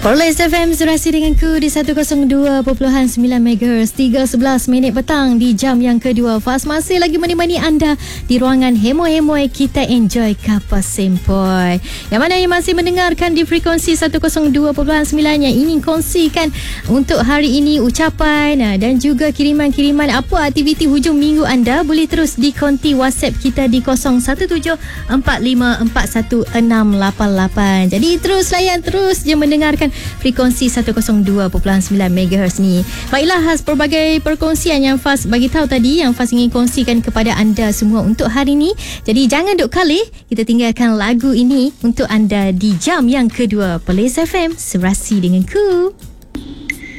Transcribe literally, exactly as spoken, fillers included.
Perlis F M Surasi denganku di seratus dua perpuluhan sembilan megahertz, tiga sebelas minit petang di jam yang kedua. Fas masih lagi menemani anda di ruangan hemo-hemoi kita enjoy kapal sempoi. Yang mana yang masih mendengarkan di frekuensi seratus dua perpuluhan sembilan yang ingin kongsikan untuk hari ini ucapan dan juga kiriman-kiriman apa aktiviti hujung minggu anda, boleh terus dikonti WhatsApp kita di kosong satu tujuh empat lima empat satu enam lapan lapan. Jadi terus layan, terus je mendengarkan frekuensi seratus dua perpuluhan sembilan megahertz ni. Baiklah, khas pelbagai perkongsian yang Fas bagi tahu tadi, yang Fas ingin kongsikan kepada anda semua untuk hari ni. Jadi jangan duk kalih, kita tinggalkan lagu ini untuk anda di jam yang kedua. Perlis F M, Serasi denganku.